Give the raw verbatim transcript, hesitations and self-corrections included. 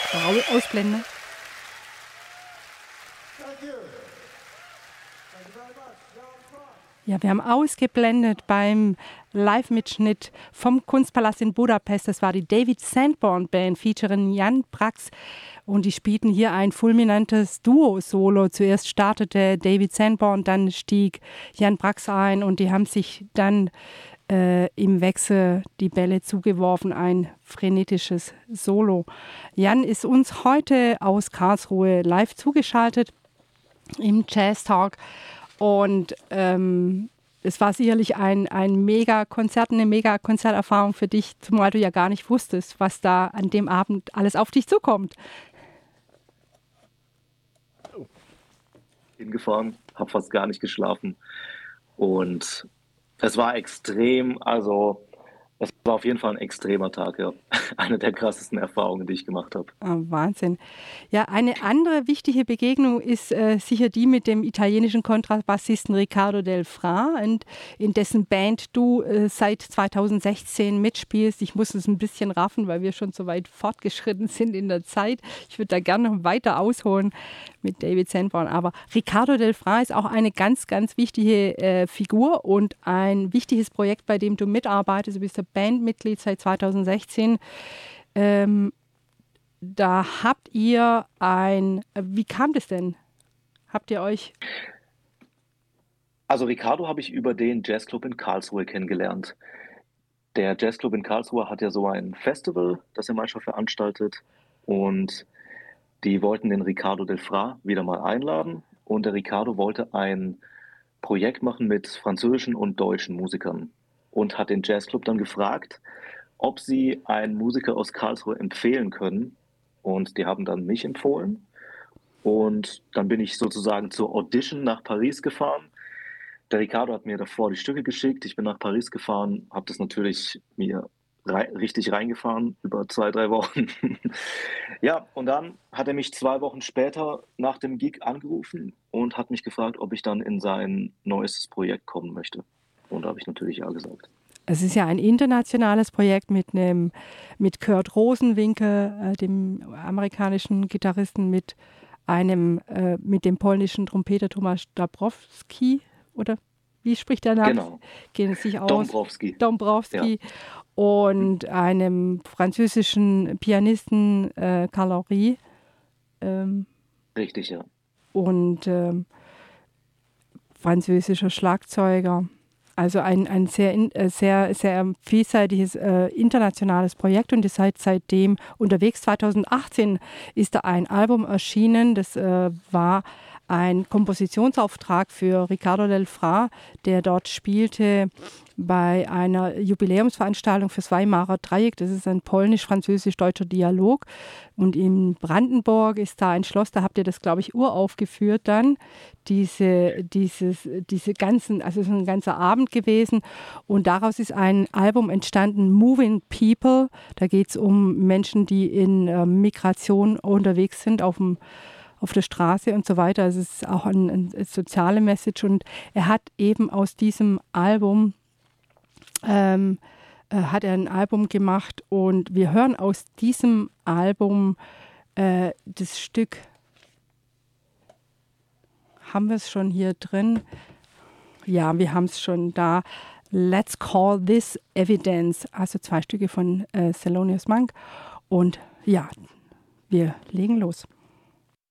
Au- Ausblende. Ja, wir haben ausgeblendet beim Live-Mitschnitt vom Kunstpalast in Budapest. Das war die David Sanborn Band featuring Jan Brax. Und die spielten hier ein fulminantes Duo-Solo. Zuerst startete David Sanborn, dann stieg Jan Brax ein und die haben sich dann äh, im Wechsel die Bälle zugeworfen. Ein frenetisches Solo. Jan ist uns heute aus Karlsruhe live zugeschaltet im Jazz Talk. Und ähm, es war sicherlich ein, ein Mega-Konzert, eine Mega-Konzerterfahrung für dich, zumal du ja gar nicht wusstest, was da an dem Abend alles auf dich zukommt. Hingefahren, habe fast gar nicht geschlafen und es war extrem, also es war auf jeden Fall ein extremer Tag, ja. Eine der krassesten Erfahrungen, die ich gemacht habe. Oh, Wahnsinn. Ja, eine andere wichtige Begegnung ist äh, sicher die mit dem italienischen Kontrabassisten Riccardo Del Fra, und in dessen Band du äh, seit zweitausendsechzehn mitspielst. Ich muss es ein bisschen raffen, weil wir schon so weit fortgeschritten sind in der Zeit. Ich würde da gerne noch weiter ausholen mit David Sanborn. Aber Riccardo Del Fra ist auch eine ganz, ganz wichtige äh, Figur und ein wichtiges Projekt, bei dem du mitarbeitest. Du bist der Bandmitglied seit zweitausendsechzehn. Ähm, da habt ihr ein, wie kam das denn? Habt ihr euch... Also Riccardo habe ich über den Jazzclub in Karlsruhe kennengelernt. Der Jazzclub in Karlsruhe hat ja so ein Festival, das er manchmal veranstaltet, und die wollten den Riccardo Del Fra wieder mal einladen, und der Riccardo wollte ein Projekt machen mit französischen und deutschen Musikern und hat den Jazzclub dann gefragt, ob sie einen Musiker aus Karlsruhe empfehlen können, und die haben dann mich empfohlen, und dann bin ich sozusagen zur Audition nach Paris gefahren. Der Riccardo hat mir davor die Stücke geschickt, ich bin nach Paris gefahren, habe das natürlich mir rei- richtig reingefahren über zwei, drei Wochen. Ja, und dann hat er mich zwei Wochen später nach dem Gig angerufen und hat mich gefragt, ob ich dann in sein neuestes Projekt kommen möchte. Und da habe ich natürlich ja gesagt. Es ist ja ein internationales Projekt mit einem, mit Kurt Rosenwinkel, äh, dem amerikanischen Gitarristen, mit einem, äh, mit dem polnischen Trompeter Tomasz Dabrowski, oder wie spricht der Name? Genau, Geht es sich aus? Dombrowski. Ja, Dombrowski. Und einem französischen Pianisten, äh, Carl Henry. Ähm, richtig, ja. und ähm, französischer Schlagzeuger. Also ein, ein sehr, in- äh, sehr, sehr vielseitiges äh, internationales Projekt, und ihr seid seitdem unterwegs. zweitausendachtzehn ist da ein Album erschienen, das äh, war ein Kompositionsauftrag für Riccardo Del Fra, der dort spielte bei einer Jubiläumsveranstaltung fürs Weimarer Dreieck. Das ist ein polnisch-französisch-deutscher Dialog. Und in Brandenburg ist da ein Schloss, da habt ihr das, glaube ich, uraufgeführt dann. Diese, dieses, diese ganzen, also es ist ein ganzer Abend gewesen. Und daraus ist ein Album entstanden, Moving People. Da geht es um Menschen, die in äh, Migration unterwegs sind, auf dem auf der Straße und so weiter. Also es ist auch eine ein soziale Message, und er hat eben aus diesem Album ähm, äh, hat er ein Album gemacht, und wir hören aus diesem Album äh, das Stück, haben wir es schon hier drin? Ja, wir haben es schon da. Let's Call This Evidence, also zwei Stücke von äh, Thelonious Monk, und ja, wir legen los.